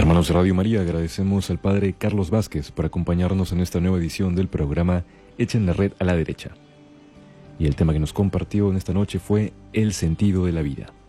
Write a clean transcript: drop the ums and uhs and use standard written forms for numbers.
Hermanos de Radio María, agradecemos al Padre Carlos Vázquez por acompañarnos en esta nueva edición del programa Echen la red a la derecha. Y el tema que nos compartió en esta noche fue el sentido de la vida.